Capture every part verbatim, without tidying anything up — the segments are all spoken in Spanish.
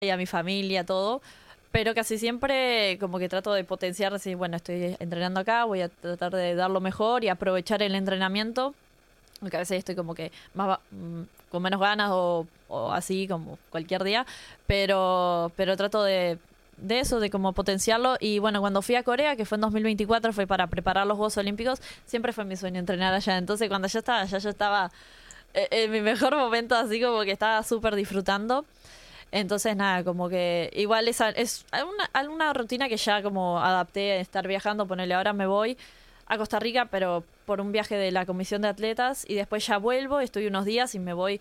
y a mi familia, todo. Pero casi siempre como que trato de potenciar, decir, bueno, estoy entrenando acá, voy a tratar de dar lo mejor y aprovechar el entrenamiento. Porque a veces estoy como que más va- mm, con menos ganas o, o así como cualquier día. Pero, pero trato de, de eso, de como potenciarlo. Y bueno, cuando fui a Corea, que fue en dos mil veinticuatro, fue para preparar los Juegos Olímpicos, siempre fue mi sueño entrenar allá. Entonces cuando ya estaba allá, yo estaba eh, en mi mejor momento, así como que estaba súper disfrutando. Entonces, nada, como que igual esa es alguna, alguna rutina que ya como adapté a estar viajando, ponerle ahora me voy a Costa Rica, pero por un viaje de la comisión de atletas y después ya vuelvo, estoy unos días y me voy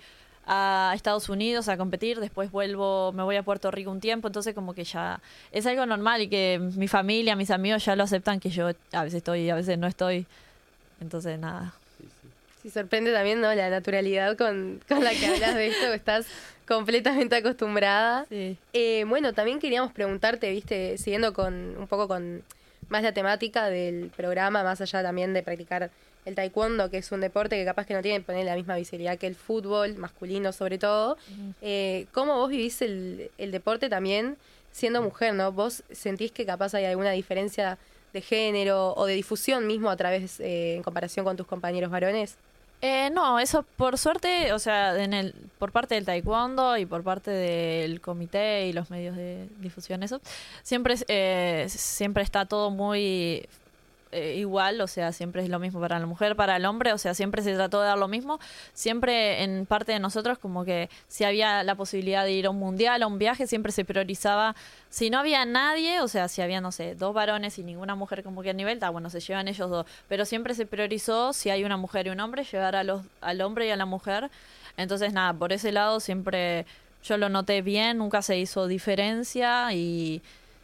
a Estados Unidos a competir, después vuelvo, me voy a Puerto Rico un tiempo, entonces como que ya es algo normal y que mi familia, mis amigos ya lo aceptan que yo a veces estoy y a veces no estoy, entonces nada. Sí, sorprende también, ¿no? La naturalidad con, con la que hablas de esto, que estás completamente acostumbrada. Sí. Eh, bueno, también queríamos preguntarte, viste, siguiendo con un poco con más la temática del programa, más allá también de practicar el taekwondo, que es un deporte que capaz que no tiene poner la misma visibilidad que el fútbol, masculino sobre todo. Ujú. Eh, ¿Cómo vos vivís el, el deporte también siendo mujer, ¿no? ¿Vos sentís que capaz hay alguna diferencia de género o de difusión mismo a través, eh, en comparación con tus compañeros varones? Eh, no, eso por suerte, o sea, en el, por parte del taekwondo y por parte del comité y los medios de difusión, eso, siempre, es, eh, siempre está todo muy eh, igual, o sea, siempre es lo mismo para la mujer, para el hombre, o sea, siempre se trató de dar lo mismo. Siempre en parte de nosotros como que si había la posibilidad de ir a un mundial, a un viaje, siempre se priorizaba. Si no había nadie, o sea, si había, no sé, dos varones y ninguna mujer como que a nivel, está bueno, se llevan ellos dos. Pero siempre se priorizó, si hay una mujer y un hombre, llevar a los, al hombre y a la mujer. Entonces, nada, por ese lado siempre yo lo noté bien, nunca se hizo diferencia y,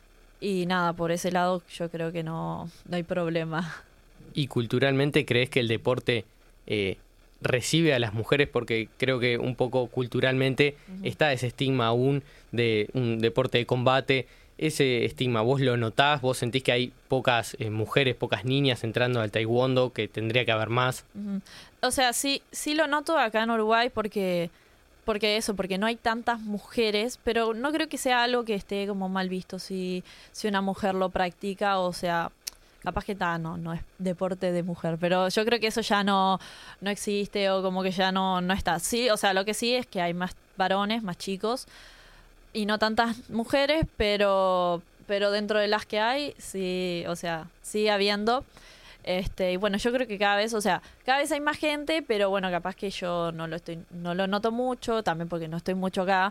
y nada, por ese lado yo creo que no, no hay problema. ¿Y culturalmente crees que el deporte eh, recibe a las mujeres? Porque creo que un poco culturalmente Ujú. está ese estigma aún de un deporte de combate. Ese estigma, ¿vos lo notás? ¿Vos sentís que hay pocas eh, mujeres, pocas niñas entrando al taekwondo, que tendría que haber más? Ujú. O sea, sí, sí lo noto acá en Uruguay porque, porque eso, porque no hay tantas mujeres, pero no creo que sea algo que esté como mal visto si, si una mujer lo practica, o sea, capaz que está, no, no es deporte de mujer, pero yo creo que eso ya no, no existe o como que ya no, no está. Sí, o sea, lo que sí es que hay más varones, más chicos y no tantas mujeres, pero, pero dentro de las que hay, sí, o sea, sigue habiendo. Este, y bueno, yo creo que cada vez, o sea, cada vez hay más gente, pero bueno, capaz que yo no lo estoy, no lo noto mucho, también porque no estoy mucho acá,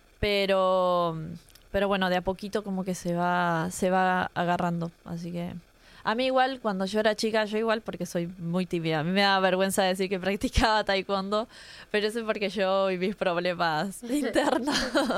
pero, pero bueno, de a poquito como que se va, se va agarrando, así que a mí igual, cuando yo era chica, yo igual porque soy muy tímida, a mí me da vergüenza decir que practicaba taekwondo, pero eso es porque yo y mis problemas internos.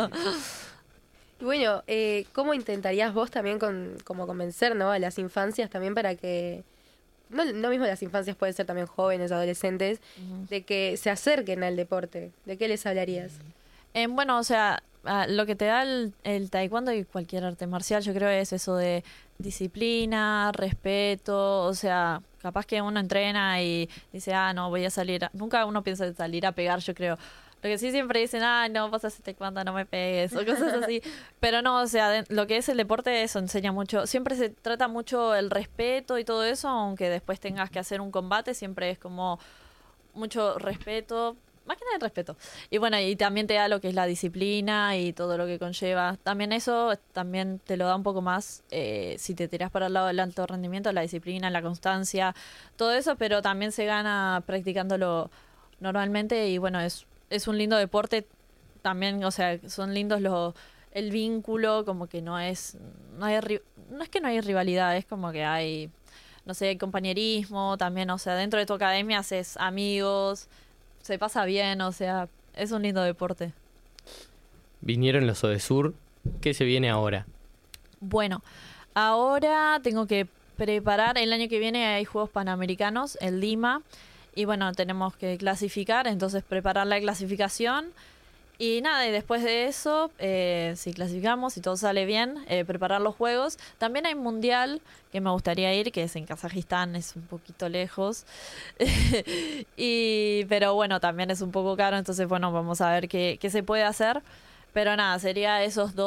Y bueno, eh, ¿cómo intentarías vos también con, como convencer, ¿no? a las infancias también para que, no, no mismo las infancias, pueden ser también jóvenes, adolescentes, Ujú. de que se acerquen al deporte? ¿De qué les hablarías? Eh, bueno, o sea, ah, lo que te da el, el taekwondo y cualquier arte marcial, yo creo es eso de disciplina, respeto, o sea, capaz que uno entrena y dice, ah, no, voy a salir, a-". Nunca uno piensa en salir a pegar, yo creo. Lo que sí siempre dicen, ah, no, vos haces taekwondo, no me pegues, o cosas así. Pero no, o sea, de- lo que es el deporte, eso enseña mucho. Siempre se trata mucho el respeto y todo eso, aunque después tengas que hacer un combate, siempre es como mucho respeto, más que nada el respeto. Y bueno, y también te da lo que es la disciplina y todo lo que conlleva. También eso también te lo da un poco más eh, si te tiras para el lado del alto rendimiento, la disciplina, la constancia, todo eso, pero también se gana practicándolo normalmente y bueno, es, es un lindo deporte también, o sea, son lindos los el vínculo, como que no es no hay ri- no es que no hay rivalidad, es como que hay no sé, hay compañerismo también, o sea, dentro de tu academia haces amigos, se pasa bien, o sea, es un lindo deporte. Vinieron los Odesur. ¿Qué se viene ahora? Bueno, ahora tengo que preparar, el año que viene hay Juegos Panamericanos en Lima, y bueno, tenemos que clasificar, entonces preparar la clasificación. Y nada, y después de eso, eh, si clasificamos y todo sale bien, eh, preparar los juegos. También hay mundial que me gustaría ir, que es en Kazajistán, es un poquito lejos. y Pero bueno, también es un poco caro, entonces bueno, vamos a ver qué, qué se puede hacer. Pero nada, sería esos dos